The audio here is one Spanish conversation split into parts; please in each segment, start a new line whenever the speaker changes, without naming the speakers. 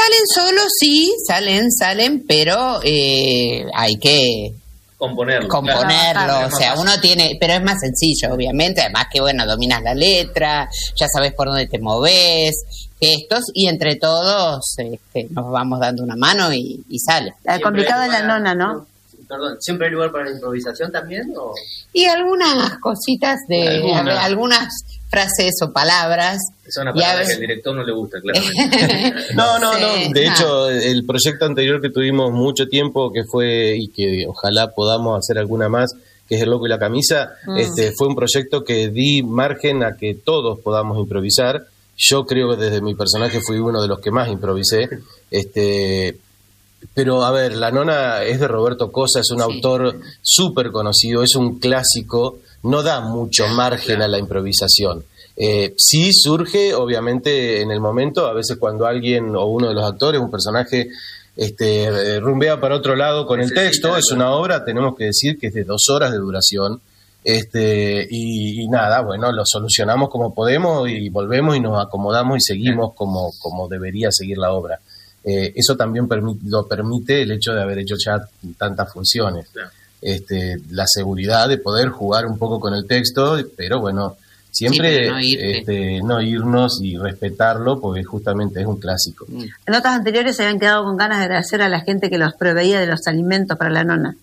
Salen solos, sí, salen, pero hay que
componerlo,
o sea, uno tiene, pero es más sencillo, obviamente, además que, bueno, dominas la letra, ya sabes por dónde te movés, y entre todos nos vamos dando una mano y sale.
La complicada es la nona, ¿no?
Perdón, ¿siempre hay lugar para la improvisación también? ¿O?
Y algunas cositas algunas frases o palabras.
Es una palabra que al director no le gusta, claramente.
No. De hecho, el proyecto anterior que tuvimos mucho tiempo, que fue, y que ojalá podamos hacer alguna más, que es El Loco y la Camisa, fue un proyecto que di margen a que todos podamos improvisar. Yo creo que desde mi personaje fui uno de los que más improvisé. Pero, a ver, La Nona es de Roberto Cosa, es un autor súper conocido, es un clásico, no da mucho margen a la improvisación. Sí surge, obviamente, en el momento, a veces cuando alguien o uno de los actores, un personaje, rumbea para otro lado con el texto, es una obra, tenemos que decir que es de 2 horas de duración, y nada, bueno, lo solucionamos como podemos y volvemos y nos acomodamos y seguimos como debería seguir la obra. Eso también lo permite el hecho de haber hecho ya tantas funciones. La seguridad de poder jugar un poco con el texto, pero bueno, siempre no irnos y respetarlo, porque justamente es un clásico.
En notas anteriores se habían quedado con ganas de agradecer a la gente que los proveía de los alimentos para la nona.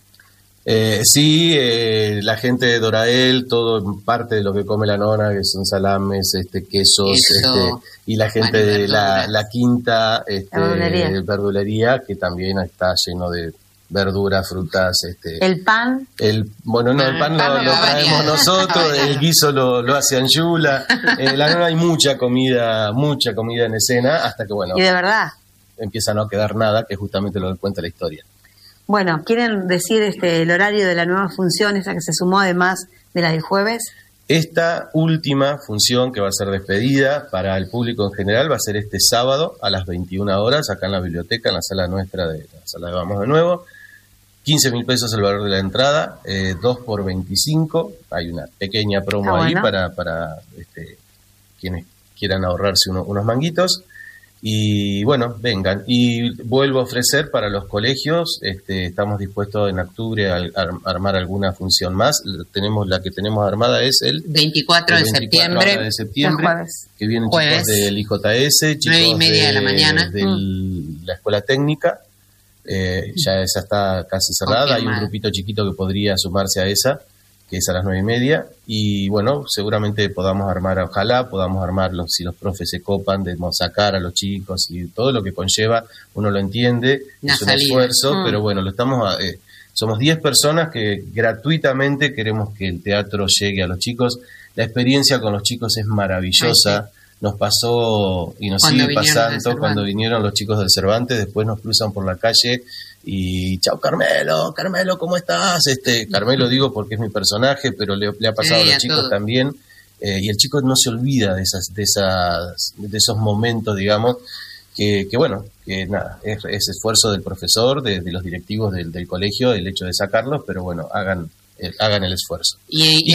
Sí, la gente de Dorael, todo parte de lo que come la nona, que son salames, quesos, y la gente de la quinta, verdulería, que también está lleno de verduras, frutas.
¿El pan?
El pan lo traemos nosotros, el guiso lo hace Anjula. La nona hay mucha comida en escena, hasta que, bueno,
y de verdad
empieza a no quedar nada, que es justamente lo que cuenta la historia.
Bueno, ¿quieren decir el horario de la nueva función, esa que se sumó además de la del jueves?
Esta última función, que va a ser despedida para el público en general, va a ser este sábado a las 21 horas, acá en la biblioteca, en la sala nuestra, la sala de Vamos de Nuevo. 15.000 pesos el valor de la entrada, 2 por 25. Hay una pequeña promo ahí para quienes quieran ahorrarse unos manguitos. Y bueno, vengan. Y vuelvo a ofrecer para los colegios, estamos dispuestos en octubre a armar alguna función más. La que tenemos armada es el
24 de septiembre,
que vienen chicos del IJS, chicos 9:30
de la mañana,
de la escuela técnica. Ya esa está casi cerrada. Hay un grupito chiquito que podría sumarse a esa, que es a las 9:30, y bueno, seguramente ojalá podamos armarlo, si los profes se copan de sacar a los chicos y todo lo que conlleva, uno lo entiende, es un esfuerzo, pero bueno, somos 10 personas que gratuitamente queremos que el teatro llegue a los chicos. La experiencia con los chicos es maravillosa. Nos pasó y nos sigue pasando cuando vinieron los chicos del Cervantes, después nos cruzan por la calle y chao Carmelo, ¿cómo estás? Carmelo digo porque es mi personaje, pero le ha pasado a los chicos también, y el chico no se olvida de esos momentos, digamos, que bueno, que nada, es esfuerzo del profesor, de los directivos del colegio, el hecho de sacarlos, pero bueno, hagan el esfuerzo.
Y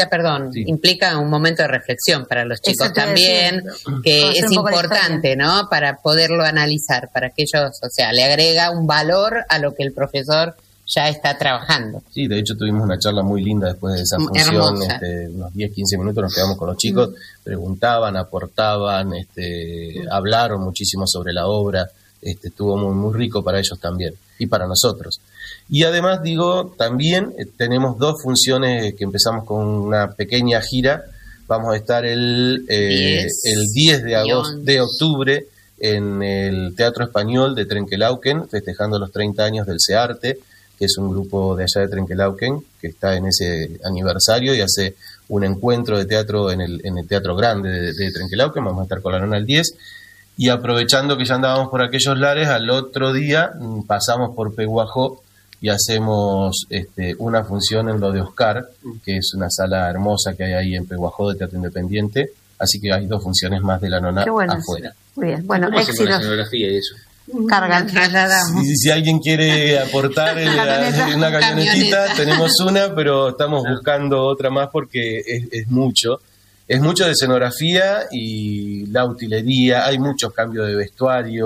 implica un momento de reflexión para los chicos también, que es importante, ¿no? Para poderlo analizar, para que ellos, o sea, le agrega un valor a lo que el profesor ya está trabajando.
Sí, de hecho tuvimos una charla muy linda después de esa función, unos 10-15 minutos nos quedamos con los chicos, preguntaban, aportaban, hablaron muchísimo sobre la obra, estuvo muy, muy rico para ellos también, y para nosotros. Y además, también tenemos 2 funciones que empezamos con una pequeña gira. Vamos a estar el 10 de octubre en el Teatro Español de Trenquelauquen, festejando los 30 años del SEARTE, que es un grupo de allá de Trenquelauquen, que está en ese aniversario y hace un encuentro de teatro en el Teatro Grande de Trenquelauquen. Vamos a estar con la nona el 10. Y aprovechando que ya andábamos por aquellos lares, al otro día pasamos por Peguajó y hacemos una función en lo de Oscar, que es una sala hermosa que hay ahí en Peguajó de Teatro Independiente. Así que hay 2 funciones más de la nona afuera.
Muy bien, bueno,
¿cómo hacemos la
éxitos.
escenografía y eso?
Cargan.
Si alguien quiere aportar una camionetita, tenemos una, pero estamos buscando otra más porque es mucho. Es mucho de escenografía y la utilería, hay muchos cambios de vestuario.